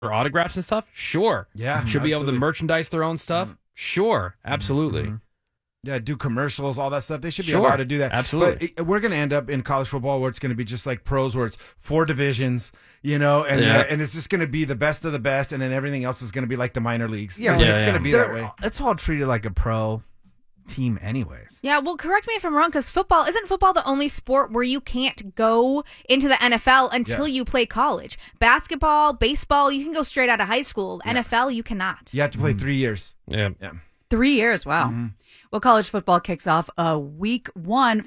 for autographs and stuff? Sure. Yeah. Should be able to merchandise their own stuff? Sure. Absolutely. Mm-hmm. Yeah, do commercials, all that stuff. They should be Sure. allowed to do that. Absolutely. But we're going to end up in college football where it's going to be just like pros, where it's 4 divisions, and and it's just going to be the best of the best, and then everything else is going to be like the minor leagues. Yeah, it's going to be that way. It's all treated like a pro team anyways. Yeah, well, correct me if I'm wrong, because isn't football the only sport where you can't go into the NFL until you play college? Basketball, baseball, you can go straight out of high school. NFL, you cannot. You have to play 3 years. Yeah. 3 years, wow. Well, college football kicks off week one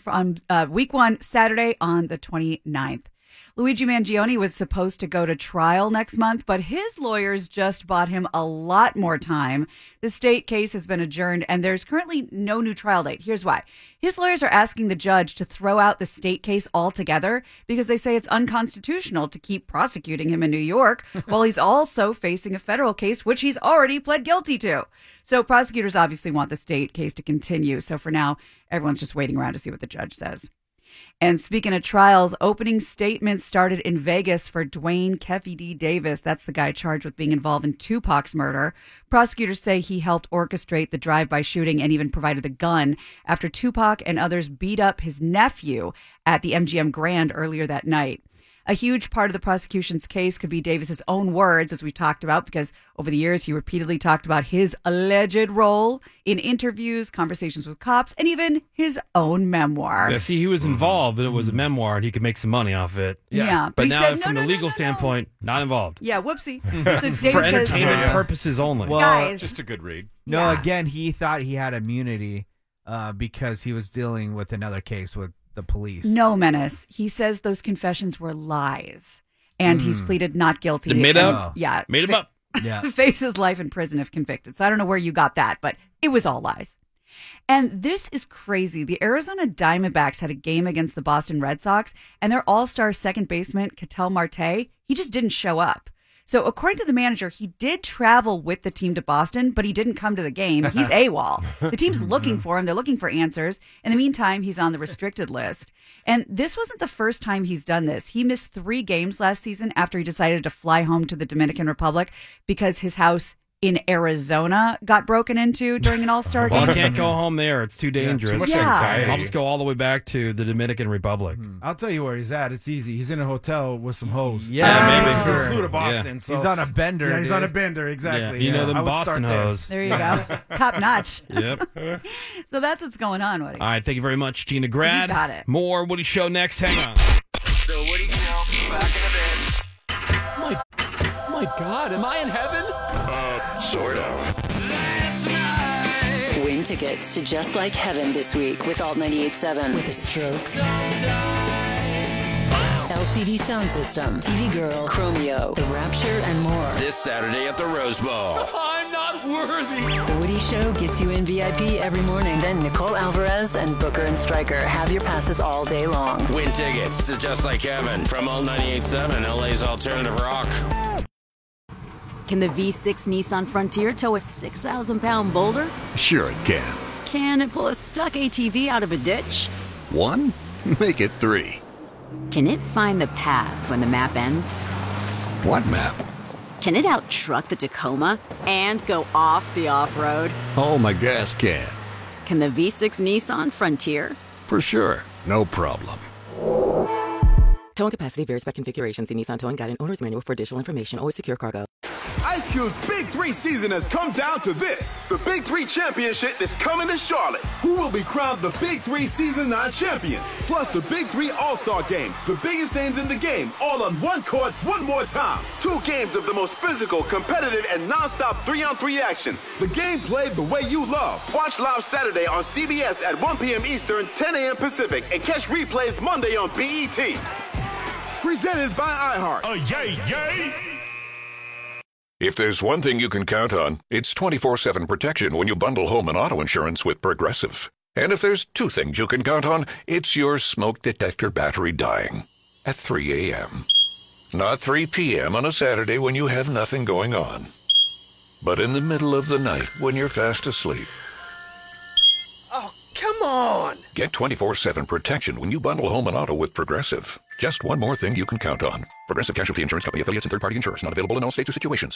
Saturday on the 29th. Luigi Mangione was supposed to go to trial next month, but his lawyers just bought him a lot more time. The state case has been adjourned, and there's currently no new trial date. Here's why. His lawyers are asking the judge to throw out the state case altogether because they say it's unconstitutional to keep prosecuting him in New York while he's also facing a federal case, which he's already pled guilty to. So prosecutors obviously want the state case to continue. So for now, everyone's just waiting around to see what the judge says. And speaking of trials, opening statements started in Vegas for Dwayne Keffe D. Davis. That's the guy charged with being involved in Tupac's murder. Prosecutors say he helped orchestrate the drive-by shooting and even provided the gun after Tupac and others beat up his nephew at the MGM Grand earlier that night. A huge part of the prosecution's case could be Davis's own words, as we talked about, because over the years he repeatedly talked about his alleged role in interviews, conversations with cops, and even his own memoir. Yeah, see, he was involved, but it was a memoir, and he could make some money off it. Yeah. But he now, said, from the legal standpoint, not involved. Yeah, whoopsie. So Davis For says, entertainment purposes only. Well, guys. Just a good read. No, again, he thought he had immunity because he was dealing with another case with the police. No, Menace. He says those confessions were lies, and he's pleaded not guilty. They made and, up? Yeah. Made him up. Yeah. Faces life in prison if convicted. So I don't know where you got that, but it was all lies. And this is crazy. The Arizona Diamondbacks had a game against the Boston Red Sox, and their all-star second baseman, Ketel Marte, he just didn't show up. So according to the manager, he did travel with the team to Boston, but he didn't come to the game. He's AWOL. The team's looking for him. They're looking for answers. In the meantime, he's on the restricted list. And this wasn't the first time he's done this. He missed 3 games last season after he decided to fly home to the Dominican Republic because his house in Arizona got broken into during an all-star game. Well, I can't go home there. It's too dangerous. much anxiety. I'll just go all the way back to the Dominican Republic. I'll tell you where he's at. It's easy. He's in a hotel with some hoes. Yeah, maybe. He flew to Boston. So He's on a bender. Yeah, he's dude. on a bender. Exactly. Yeah. You know I them would Boston start there. hoes. There you go. Top notch. Yep. So that's what's going on, Woody. All right, thank you very much, Gina Grad. You got it. More Woody Show next. Hang on. The Woody Show, back in a bit. My God, am I in heaven? Sort of. Win tickets to Just Like Heaven this week with Alt 98.7 with the Strokes. LCD Sound System, TV Girl, Chromeo, The Rapture, and more. This Saturday at the Rose Bowl. I'm not worthy. The Woody Show gets you in VIP every morning. Then Nicole Alvarez and Booker and Stryker have your passes all day long. Win tickets to Just Like Heaven from Alt 98.7, LA's alternative rock. Can the V6 Nissan Frontier tow a 6,000-pound boulder? Sure it can. Can it pull a stuck ATV out of a ditch? 1? Make it 3. Can it find the path when the map ends? What map? Can it out-truck the Tacoma and go off the off-road? Oh, my gas can. Can the V6 Nissan Frontier? For sure. No problem. Towing capacity varies by configuration. See Nissan Towing Guide and Owner's Manual for additional information. Always secure cargo. Ice Cube's Big 3 season has come down to this. The Big 3 Championship is coming to Charlotte. Who will be crowned the Big 3 Season 9 champion? Plus the Big 3 All-Star Game. The biggest names in the game, all on one court, one more time. 2 games of the most physical, competitive, and non-stop 3-on-3 action. The game played the way you love. Watch live Saturday on CBS at 1 p.m. Eastern, 10 a.m. Pacific, and catch replays Monday on BET. Presented by iHeart. Yay, yay! If there's one thing you can count on, it's 24/7 protection when you bundle home and auto insurance with Progressive. And if there's 2 things you can count on, it's your smoke detector battery dying at 3 a.m. Not 3 p.m. on a Saturday when you have nothing going on, but in the middle of the night when you're fast asleep. Oh, come on! Get 24/7 protection when you bundle home and auto with Progressive. Just one more thing you can count on. Progressive Casualty Insurance Company affiliates and third-party insurers not available in all states or situations.